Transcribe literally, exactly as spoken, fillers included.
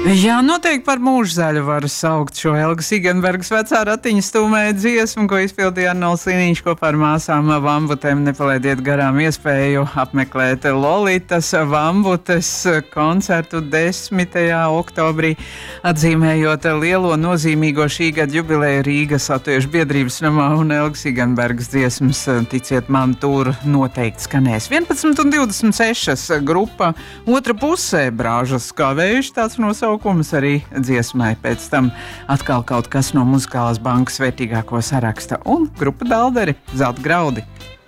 Jā, noteikti par mūžzaļu var saukt šo Elgas Igenbergas vecā ratiņa stūmēja dziesmu, ko izpildīja Arnolds Liniņš kopā ar māsām Vambutēm. Nepalaidiet garām iespēju apmeklēt Lolitas Vambutes koncertu desmitajā oktobrī, atzīmējot lielo nozīmīgo šī gada jubileju Rīgas Latviešu biedrības namā, un Elgas Igenbergas dziesmas, ticiet man, tur noteikti skanēs. vienpadsmit un divdesmit sešas grupa otra pusē brāžas kā vējš, tāds nosaukums. Saukums arī dziesmai, pēc tam atkal kaut kas no Muzikālās bankas vērtīgāko saraksta un grupa Dalderi, Zelta graudi.